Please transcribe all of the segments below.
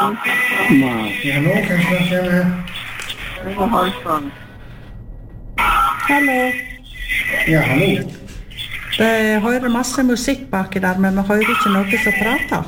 Nei. Ja, nå kan jeg snakke med. Hallo. Ja, hallo. Jeg hører masse musikk baki der, men vi hører ikke noe som prater.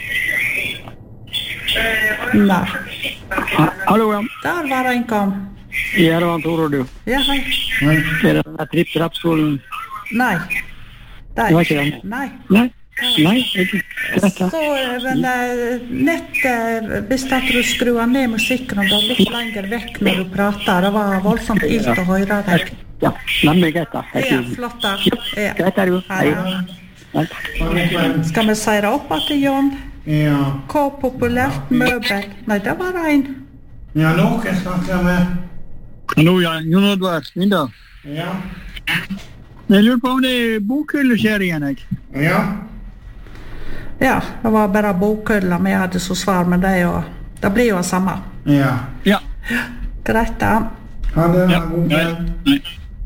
Nei. Hallo, ja. Der var en kom. Ja, det var Tore, du. Ja, hei. Er det tripp-trapp-skolen? Nei. Det var ikke den? Nei. Nei? Nei, ikke. Så, men hvis at du skrur ned musikken og går litt lenger vekk når du prater, det var voldsomt ilt å høre deg. Ja, nemlig greit da. Ja, flott da. Ja. Greit er du. Hei. Skal vi si det opp til Jon? Ja. Hva populært møbel? Nei, det var en. Ja, nå kan jeg snakke med. Hallo, ja. Jon Oddvar, Linda. Ja. Jeg lurer på om det er bokhylle-serien, jeg. Ja. Ja, det var bare bokhylla vi hadde så svar, men det blir jo det samme. Ja. Ja. Greit da. Ha det, Ja. god kveld. Nei.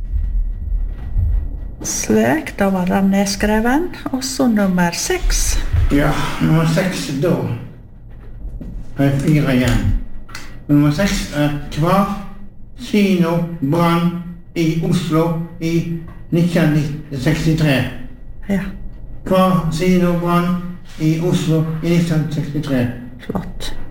Slik, da var den nedskreven. Og så nummer 6. Ja, nummer 6 da. Det er 4 igjen. Nummer 6 er Kino brann i Oslo i 1963. Ja, Kino brann i Oslo i 1963. flott.